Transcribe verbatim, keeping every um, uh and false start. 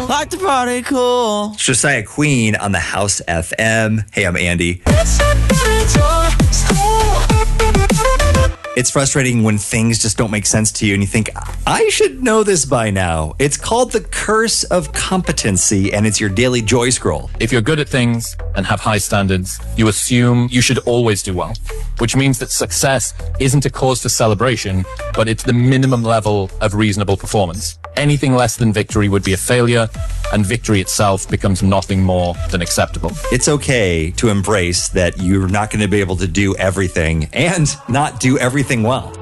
Like the party cool. Josiah Queen on the House F M. Hey, I'm Andy. It's frustrating when things just don't make sense to you and you think, I should know this by now. It's called the curse of competency, and it's your daily joy scroll. If you're good at things and have high standards, you assume you should always do well, which means that success isn't a cause for celebration, but it's the minimum level of reasonable performance. Anything less than victory would be a failure, and victory itself becomes nothing more than acceptable. It's okay to embrace that you're not going to be able to do everything and not do everything well.